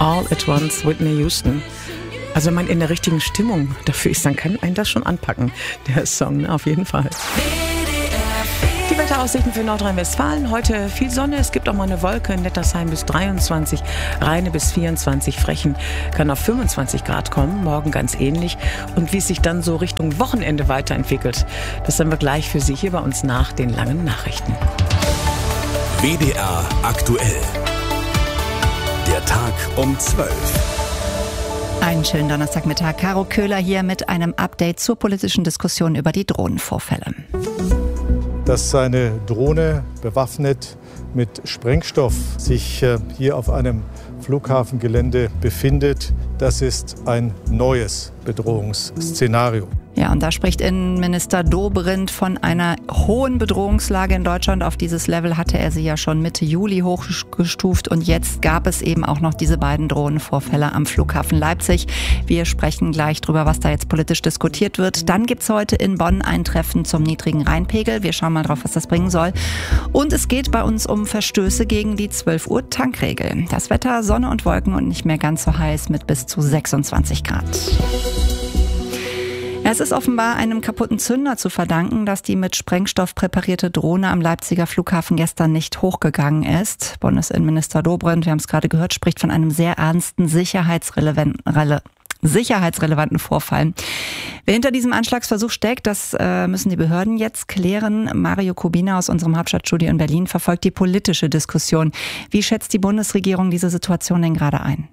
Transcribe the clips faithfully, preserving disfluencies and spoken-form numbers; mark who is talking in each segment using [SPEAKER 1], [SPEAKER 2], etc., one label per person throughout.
[SPEAKER 1] All at Once, Whitney Houston. Also wenn man in der richtigen Stimmung dafür ist, dann kann einen das schon anpacken, der Song, auf jeden Fall. Die Wetteraussichten für Nordrhein-Westfalen. Heute viel Sonne, es gibt auch mal eine Wolke. Nettersheim bis dreiundzwanzig, Rheine bis vierundzwanzig, Frechen kann auf fünfundzwanzig Grad kommen. Morgen ganz ähnlich. Und wie es sich dann so Richtung Wochenende weiterentwickelt, das haben wir gleich für Sie hier bei uns nach den langen Nachrichten.
[SPEAKER 2] W D R aktuell. Der Tag um zwölf.
[SPEAKER 3] Einen schönen Donnerstagmittag. Caro Köhler hier mit einem Update zur politischen Diskussion über die Drohnenvorfälle.
[SPEAKER 4] Dass eine Drohne bewaffnet mit Sprengstoff sich hier auf einem Flughafengelände befindet, das ist ein neues Bedrohungsszenario.
[SPEAKER 3] Ja, und da spricht Innenminister Dobrindt von einer hohen Bedrohungslage in Deutschland. Auf dieses Level hatte er sie ja schon Mitte Juli hochgestuft. Und jetzt gab es eben auch noch diese beiden Drohnenvorfälle am Flughafen Leipzig. Wir sprechen gleich drüber, was da jetzt politisch diskutiert wird. Dann gibt's heute in Bonn ein Treffen zum niedrigen Rheinpegel. Wir schauen mal drauf, was das bringen soll. Und es geht bei uns um Verstöße gegen die zwölf Uhr Tankregel. Das Wetter, Sonne und Wolken und nicht mehr ganz so heiß mit bis zu sechsundzwanzig Grad. Es ist offenbar einem kaputten Zünder zu verdanken, dass die mit Sprengstoff präparierte Drohne am Leipziger Flughafen gestern nicht hochgegangen ist. Bundesinnenminister Dobrindt, wir haben es gerade gehört, spricht von einem sehr ernsten sicherheitsrelevanten sicherheitsrelevanten Vorfall. Wer hinter diesem Anschlagsversuch steckt, das äh, müssen die Behörden jetzt klären. Mario Kubina aus unserem Hauptstadtstudio in Berlin verfolgt die politische Diskussion. Wie schätzt die Bundesregierung diese Situation denn gerade ein?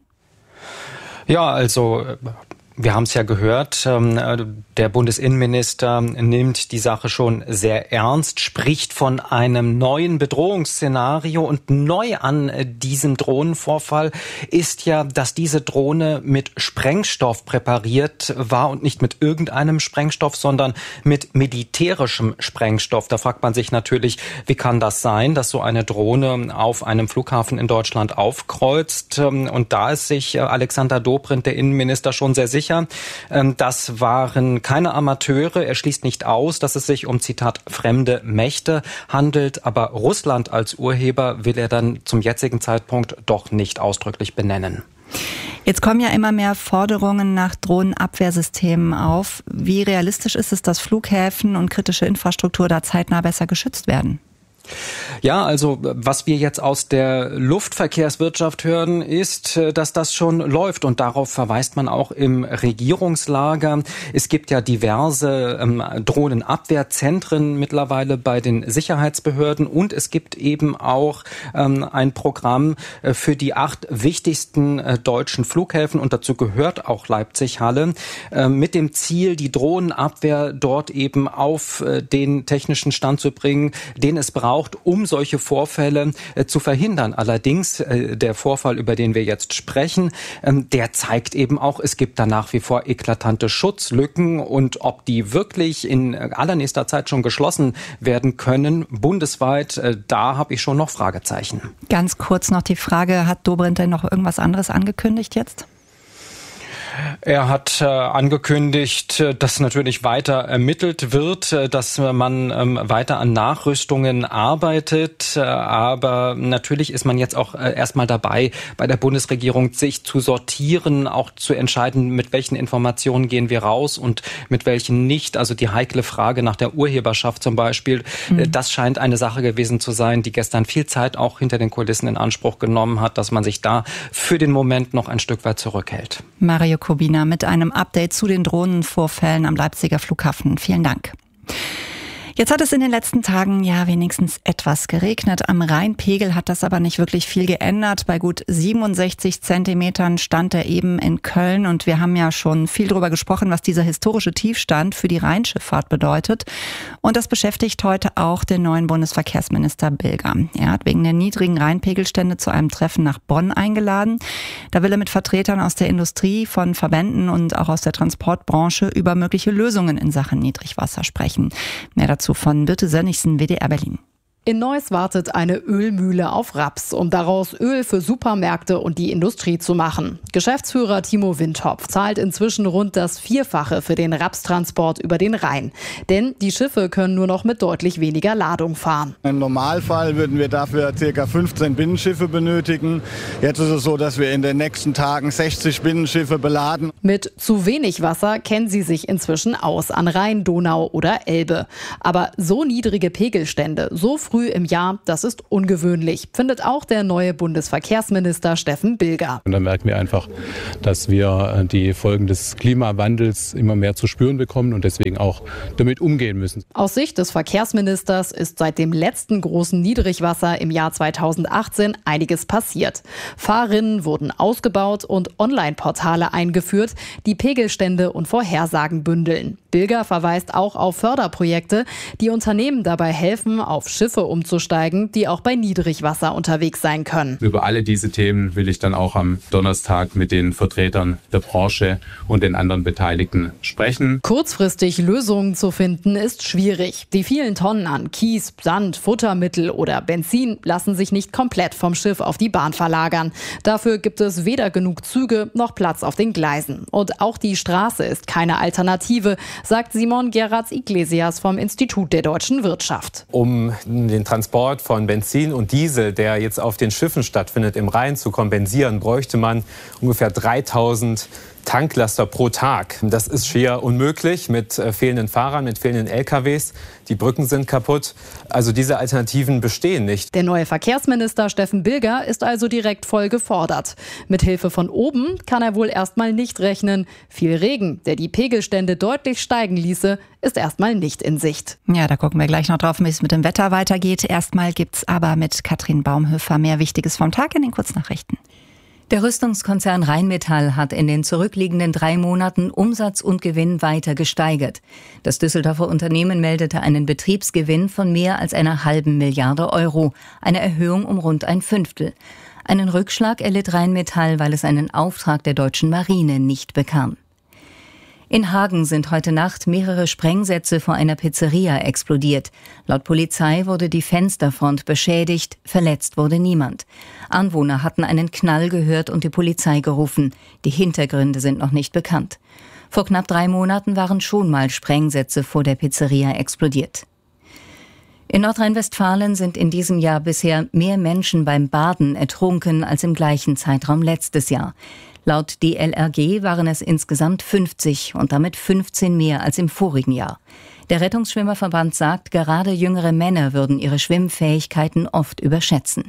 [SPEAKER 5] Ja, also wir haben es ja gehört, der Bundesinnenminister nimmt die Sache schon sehr ernst, spricht von einem neuen Bedrohungsszenario und neu an diesem Drohnenvorfall ist ja, dass diese Drohne mit Sprengstoff präpariert war und nicht mit irgendeinem Sprengstoff, sondern mit militärischem Sprengstoff. Da fragt man sich natürlich, wie kann das sein, dass so eine Drohne auf einem Flughafen in Deutschland aufkreuzt? Und da ist sich Alexander Dobrindt, der Innenminister, schon sehr sicher. Das waren keine Amateure. Er schließt nicht aus, dass es sich um, Zitat, fremde Mächte handelt. Aber Russland als Urheber will er dann zum jetzigen Zeitpunkt doch nicht ausdrücklich benennen.
[SPEAKER 3] Jetzt kommen ja immer mehr Forderungen nach Drohnenabwehrsystemen auf. Wie realistisch ist es, dass Flughäfen und kritische Infrastruktur da zeitnah besser geschützt werden?
[SPEAKER 5] Ja, also was wir jetzt aus der Luftverkehrswirtschaft hören, ist, dass das schon läuft und darauf verweist man auch im Regierungslager. Es gibt ja diverse ähm, Drohnenabwehrzentren mittlerweile bei den Sicherheitsbehörden und es gibt eben auch ähm, ein Programm äh, für die acht wichtigsten äh, deutschen Flughäfen und dazu gehört auch Leipzig-Halle äh, mit dem Ziel, die Drohnenabwehr dort eben auf äh, den technischen Stand zu bringen, den es braucht, um solche Vorfälle äh, zu verhindern. Allerdings, äh, der Vorfall, über den wir jetzt sprechen, ähm, der zeigt eben auch, es gibt da nach wie vor eklatante Schutzlücken und ob die wirklich in allernächster Zeit schon geschlossen werden können, bundesweit, äh, da habe ich schon noch Fragezeichen.
[SPEAKER 3] Ganz kurz noch die Frage, hat Dobrindt denn noch irgendwas anderes angekündigt jetzt?
[SPEAKER 5] Er hat äh, angekündigt, dass natürlich weiter ermittelt wird, äh, dass man ähm, weiter an Nachrüstungen arbeitet. Äh, aber natürlich ist man jetzt auch äh, erstmal dabei, bei der Bundesregierung sich zu sortieren, auch zu entscheiden, mit welchen Informationen gehen wir raus und mit welchen nicht. Also die heikle Frage nach der Urheberschaft zum Beispiel, mhm. äh, das scheint eine Sache gewesen zu sein, die gestern viel Zeit auch hinter den Kulissen in Anspruch genommen hat, dass man sich da für den Moment noch ein Stück weit zurückhält.
[SPEAKER 3] Mario Kubina mit einem Update zu den Drohnenvorfällen am Leipziger Flughafen. Vielen Dank. Jetzt hat es in den letzten Tagen ja wenigstens etwas geregnet. Am Rheinpegel hat das aber nicht wirklich viel geändert. Bei gut siebenundsechzig Zentimetern stand er eben in Köln. Und wir haben ja schon viel darüber gesprochen, was dieser historische Tiefstand für die Rheinschifffahrt bedeutet. Und das beschäftigt heute auch den neuen Bundesverkehrsminister Bilger. Er hat wegen der niedrigen Rheinpegelstände zu einem Treffen nach Bonn eingeladen. Da will er mit Vertretern aus der Industrie, von Verbänden und auch aus der Transportbranche über mögliche Lösungen in Sachen Niedrigwasser sprechen. Mehr dazu von Birte Sönnigsen, W D R Berlin.
[SPEAKER 6] In Neuss wartet eine Ölmühle auf Raps, um daraus Öl für Supermärkte und die Industrie zu machen. Geschäftsführer Timo Windhopf zahlt inzwischen rund das Vierfache für den Rapstransport über den Rhein. Denn die Schiffe können nur noch mit deutlich weniger Ladung fahren.
[SPEAKER 7] Im Normalfall würden wir dafür ca. fünfzehn Binnenschiffe benötigen. Jetzt ist es so, dass wir in den nächsten Tagen sechzig Binnenschiffe beladen.
[SPEAKER 6] Mit zu wenig Wasser kennen sie sich inzwischen aus an Rhein, Donau oder Elbe. Aber so niedrige Pegelstände, so früh im Jahr, das ist ungewöhnlich, findet auch der neue Bundesverkehrsminister Steffen Bilger.
[SPEAKER 8] Und da merken wir einfach, dass wir die Folgen des Klimawandels immer mehr zu spüren bekommen und deswegen auch damit umgehen müssen.
[SPEAKER 6] Aus Sicht des Verkehrsministers ist seit dem letzten großen Niedrigwasser im Jahr zweitausendachtzehn einiges passiert. Fahrrinnen wurden ausgebaut und Online-Portale eingeführt, die Pegelstände und Vorhersagen bündeln. Bilger verweist auch auf Förderprojekte, die Unternehmen dabei helfen, auf Schiffe umzusteigen, die auch bei Niedrigwasser unterwegs sein können.
[SPEAKER 8] Über alle diese Themen will ich dann auch am Donnerstag mit den Vertretern der Branche und den anderen Beteiligten sprechen.
[SPEAKER 6] Kurzfristig Lösungen zu finden ist schwierig. Die vielen Tonnen an Kies, Sand, Futtermittel oder Benzin lassen sich nicht komplett vom Schiff auf die Bahn verlagern. Dafür gibt es weder genug Züge noch Platz auf den Gleisen. Und auch die Straße ist keine Alternative, sagt Simon Geratz-Iglesias vom Institut der deutschen Wirtschaft.
[SPEAKER 9] Um den Transport von Benzin und Diesel, der jetzt auf den Schiffen stattfindet, im Rhein zu kompensieren, bräuchte man ungefähr dreitausend Tanklaster pro Tag. Das ist schier unmöglich mit äh, fehlenden Fahrern, mit fehlenden L K Ws. Die Brücken sind kaputt. Also diese Alternativen bestehen nicht.
[SPEAKER 6] Der neue Verkehrsminister Steffen Bilger ist also direkt voll gefordert. Mit Hilfe von oben kann er wohl erstmal nicht rechnen. Viel Regen, der die Pegelstände deutlich steigen ließe, ist erstmal nicht in Sicht.
[SPEAKER 3] Ja, da gucken wir gleich noch drauf, wie es mit dem Wetter weitergeht. Erstmal gibt's aber mit Katrin Baumhöfer mehr Wichtiges vom Tag in den Kurznachrichten.
[SPEAKER 10] Der Rüstungskonzern Rheinmetall hat in den zurückliegenden drei Monaten Umsatz und Gewinn weiter gesteigert. Das Düsseldorfer Unternehmen meldete einen Betriebsgewinn von mehr als einer halben Milliarde Euro, eine Erhöhung um rund ein Fünftel. Einen Rückschlag erlitt Rheinmetall, weil es einen Auftrag der deutschen Marine nicht bekam. In Hagen sind heute Nacht mehrere Sprengsätze vor einer Pizzeria explodiert. Laut Polizei wurde die Fensterfront beschädigt, verletzt wurde niemand. Anwohner hatten einen Knall gehört und die Polizei gerufen. Die Hintergründe sind noch nicht bekannt. Vor knapp drei Monaten waren schon mal Sprengsätze vor der Pizzeria explodiert. In Nordrhein-Westfalen sind in diesem Jahr bisher mehr Menschen beim Baden ertrunken als im gleichen Zeitraum letztes Jahr. Laut D L R G waren es insgesamt fünfzig und damit fünfzehn mehr als im vorigen Jahr. Der Rettungsschwimmerverband sagt, gerade jüngere Männer würden ihre Schwimmfähigkeiten oft überschätzen.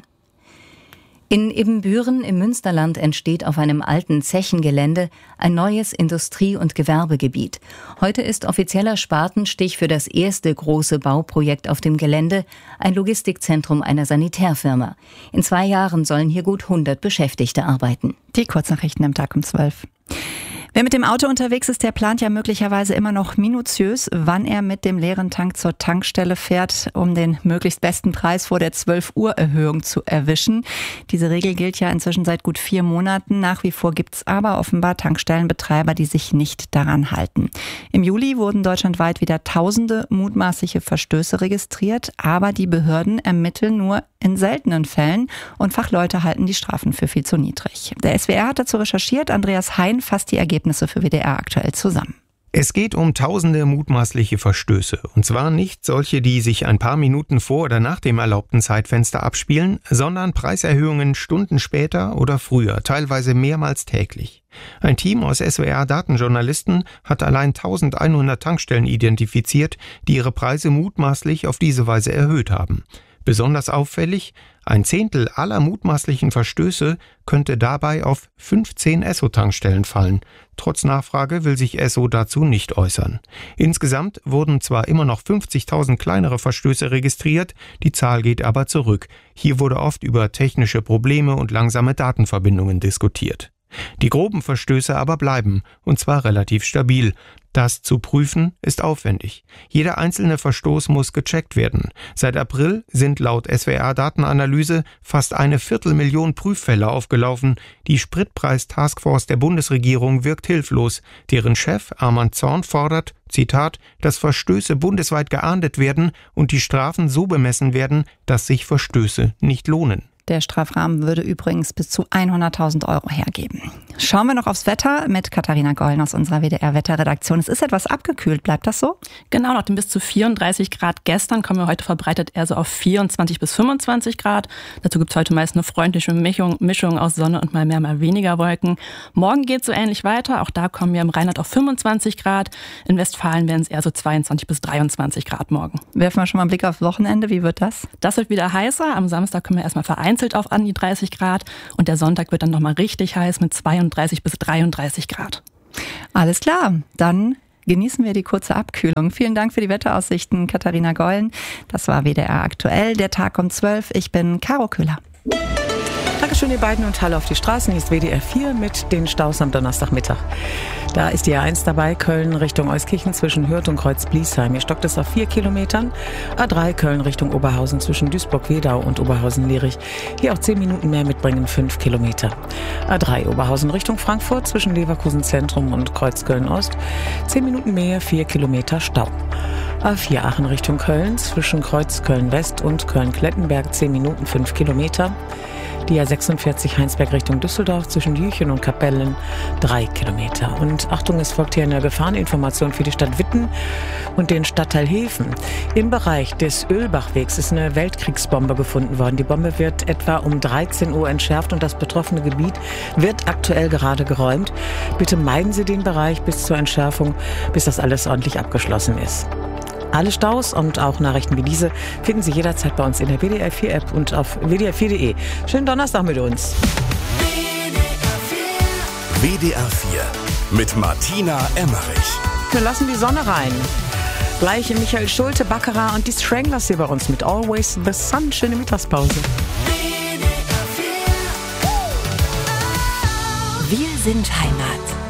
[SPEAKER 10] In Ibbenbüren im Münsterland entsteht auf einem alten Zechengelände ein neues Industrie- und Gewerbegebiet. Heute ist offizieller Spatenstich für das erste große Bauprojekt auf dem Gelände, ein Logistikzentrum einer Sanitärfirma. In zwei Jahren sollen hier gut hundert Beschäftigte arbeiten.
[SPEAKER 3] Die Kurznachrichten am Tag um zwölf. Wer mit dem Auto unterwegs ist, der plant ja möglicherweise immer noch minutiös, wann er mit dem leeren Tank zur Tankstelle fährt, um den möglichst besten Preis vor der zwölf Uhr Erhöhung zu erwischen. Diese Regel gilt ja inzwischen seit gut vier Monaten. Nach wie vor gibt's aber offenbar Tankstellenbetreiber, die sich nicht daran halten. Im Juli wurden deutschlandweit wieder tausende mutmaßliche Verstöße registriert, aber die Behörden ermitteln nur in seltenen Fällen und Fachleute halten die Strafen für viel zu niedrig. Der S W R hat dazu recherchiert. Andreas Hein fasst die Ergebnisse für W D R aktuell zusammen.
[SPEAKER 11] Es geht um tausende mutmaßliche Verstöße. Und zwar nicht solche, die sich ein paar Minuten vor oder nach dem erlaubten Zeitfenster abspielen, sondern Preiserhöhungen Stunden später oder früher, teilweise mehrmals täglich. Ein Team aus S W R-Datenjournalisten hat allein eintausendeinhundert Tankstellen identifiziert, die ihre Preise mutmaßlich auf diese Weise erhöht haben. Besonders auffällig, ein Zehntel aller mutmaßlichen Verstöße könnte dabei auf fünfzehn Esso-Tankstellen fallen. Trotz Nachfrage will sich Esso dazu nicht äußern. Insgesamt wurden zwar immer noch fünfzigtausend kleinere Verstöße registriert, die Zahl geht aber zurück. Hier wurde oft über technische Probleme und langsame Datenverbindungen diskutiert. Die groben Verstöße aber bleiben, und zwar relativ stabil. Das zu prüfen ist aufwendig. Jeder einzelne Verstoß muss gecheckt werden. Seit April sind laut S W R-Datenanalyse fast eine Viertelmillion Prüffälle aufgelaufen. Die Spritpreis-Taskforce der Bundesregierung wirkt hilflos. Deren Chef Arman Zorn fordert, Zitat, dass Verstöße bundesweit geahndet werden und die Strafen so bemessen werden, dass sich Verstöße nicht lohnen.
[SPEAKER 3] Der Strafrahmen würde übrigens bis zu hunderttausend Euro hergeben. Schauen wir noch aufs Wetter mit Katharina Gollen aus unserer W D R-Wetterredaktion. Es ist etwas abgekühlt, bleibt das so?
[SPEAKER 12] Genau, nach den bis zu vierunddreißig Grad gestern kommen wir heute verbreitet eher so auf vierundzwanzig bis fünfundzwanzig Grad. Dazu gibt es heute meist eine freundliche Mischung, Mischung aus Sonne und mal mehr, mal weniger Wolken. Morgen geht es so ähnlich weiter. Auch da kommen wir im Rheinland auf fünfundzwanzig Grad. In Westfalen werden es eher so zweiundzwanzig bis dreiundzwanzig Grad morgen.
[SPEAKER 3] Werfen wir schon mal einen Blick aufs Wochenende. Wie wird das?
[SPEAKER 12] Das wird wieder heißer. Am Samstag können wir erstmal vereinzelt auf an die dreißig Grad und der Sonntag wird dann nochmal richtig heiß mit zweiunddreißig bis dreiunddreißig Grad.
[SPEAKER 3] Alles klar, dann genießen wir die kurze Abkühlung. Vielen Dank für die Wetteraussichten, Katharina Gollen. Das war W D R aktuell, der Tag um zwölf. Ich bin Caro Köhler.
[SPEAKER 1] Dankeschön, ihr beiden, und Hallo auf die Straßen. Hier ist W D R vier mit den Staus am Donnerstagmittag. Da ist die A eins dabei, Köln Richtung Euskirchen zwischen Hürth und Kreuz-Bliesheim. Hier stockt es auf vier Kilometern. A drei Köln Richtung Oberhausen zwischen Duisburg-Wedau und Oberhausen-Lierich. Hier auch zehn Minuten mehr mitbringen, fünf Kilometer. A drei Oberhausen Richtung Frankfurt zwischen Leverkusen Zentrum und Kreuzköln-Ost. zehn Minuten mehr, vier Kilometer Stau. A vier Aachen Richtung Köln zwischen Kreuzköln-West und Köln-Klettenberg, zehn Minuten, fünf Kilometer. Die A sechsundvierzig Heinsberg Richtung Düsseldorf zwischen Jüchen und Kapellen, drei Kilometer. Und Achtung, es folgt hier eine Gefahreninformation für die Stadt Witten und den Stadtteil Hefen. Im Bereich des Ölbachwegs ist eine Weltkriegsbombe gefunden worden. Die Bombe wird etwa um dreizehn Uhr entschärft und das betroffene Gebiet wird aktuell gerade geräumt. Bitte meiden Sie den Bereich bis zur Entschärfung, bis das alles ordentlich abgeschlossen ist. Alle Staus und auch Nachrichten wie diese finden Sie jederzeit bei uns in der W D R vier App und auf w d r vier punkt d e. Schönen Donnerstag mit uns.
[SPEAKER 2] W D R vier mit Martina Emmerich.
[SPEAKER 1] Wir lassen die Sonne rein. Gleich Michael Schulte, Baccarat und die Stranglers hier bei uns mit Always the Sun. Schöne Mittagspause.
[SPEAKER 13] Wir sind Heimat.